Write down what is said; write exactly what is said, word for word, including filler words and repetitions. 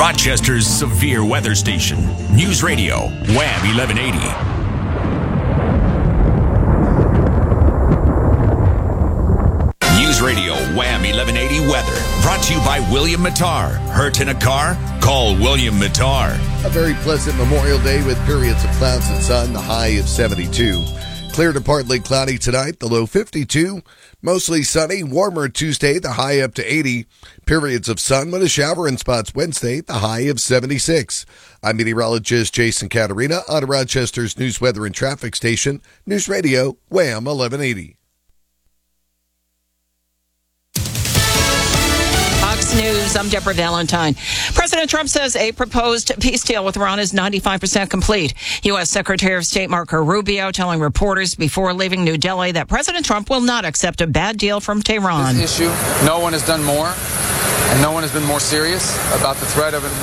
Rochester's severe weather station. News Radio, Wham eleven eighty. News Radio, Wham eleven eighty weather. Brought to you by William Mattar. Hurt in a car? Call William Mattar. A very pleasant Memorial Day with periods of clouds and sun, the high of seventy-two. Clear to partly cloudy tonight, the low fifty-two. Mostly sunny, warmer Tuesday, the high up to eighty. Periods of sun with a shower in spots Wednesday, the high of seventy-six. I'm meteorologist Jason Caterina on Rochester's News, Weather, and Traffic Station, News Radio, Wham eleven eighty. News. I'm Deborah Valentine. President Trump says a proposed peace deal with Iran is ninety-five percent complete. U S. Secretary of State Marco Rubio telling reporters before leaving New Delhi that President Trump will not accept a bad deal from Tehran. This issue, no one has done more, and no one has been more serious about the threat of a